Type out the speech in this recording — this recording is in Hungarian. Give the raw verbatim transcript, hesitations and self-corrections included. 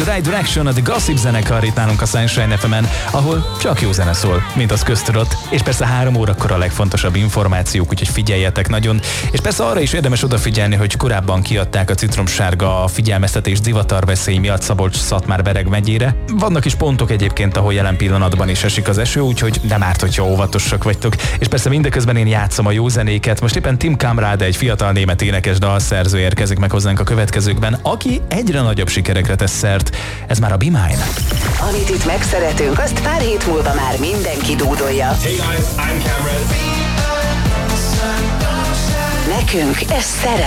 the Right Direction, a The Gossip zenekar itt nálunk a Sunshine ef emen, ahol csak jó zene szól, mint az köztudott, és persze három órakor a legfontosabb információk, úgyhogy figyeljetek nagyon, és persze arra is érdemes odafigyelni, hogy korábban kiadták a citromsárga figyelmeztetés divatarveszély miatt Szabolcs-Szatmár-Bereg megyére. Vannak is pontok egyébként, ahol jelen pillanatban is esik az eső, úgyhogy nem árt, hogyha óvatosak vagytok. És persze mindeközben én játszom a jó zenéket. Most éppen Tim Kamrade, egy fiatal német énekes dalszerző érkezik meg hozzánk a következőkben, aki egyre nagyobb sikerekre tesz szert. Ez már a Be Mine. Amit itt megszeretünk, azt pár hét múlva már mindenki dúdolja. Hey guys, I'm Cameron. Nekünk ez szeret.